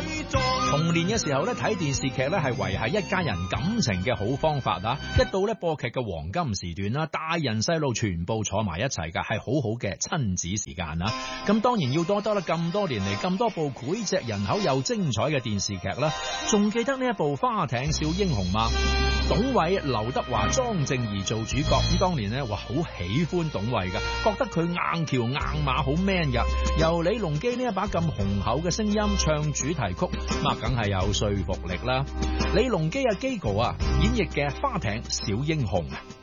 童年嘅時候咧，睇電視劇咧係維繫一家人感情嘅好方法啊！一到咧播劇嘅黃金時段啦，大人細路全部坐埋一齊㗎，係好好嘅親子時間啊！咁當然要多得啦，咁多年嚟咁多部膾炙人口又精彩嘅電視劇啦，仲記得呢一部《花艇小英雄》嗎？董偉、劉德華、莊正儀做主角，咁當年咧哇好喜歡董偉㗎，覺得佢硬橋硬馬好 man 㗎，由李龍基呢一把咁雄厚嘅聲音唱主題曲，咁梗係有說服力啦。李龍基啊，基哥啊，演繹嘅《花艇小英雄》。